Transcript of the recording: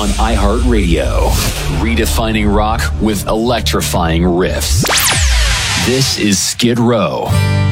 on iHeartRadio. Redefining rock with electrifying riffs. This is Skid Row.